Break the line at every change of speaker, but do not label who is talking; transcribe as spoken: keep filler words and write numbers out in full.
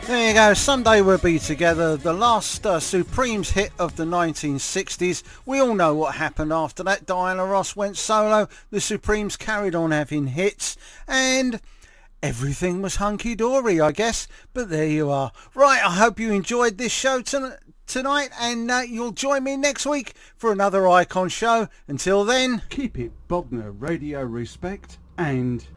There you go, Someday We'll Be Together, the last uh, Supremes hit of the nineteen sixties. We all know what happened after that. Diana Ross went solo, the Supremes carried on having hits, and everything was hunky-dory, I guess. But there you are. Right, I hope you enjoyed this show tonight. tonight and uh, you'll join me next week for another Icon show. Until then,
keep it Bognor Radio respect and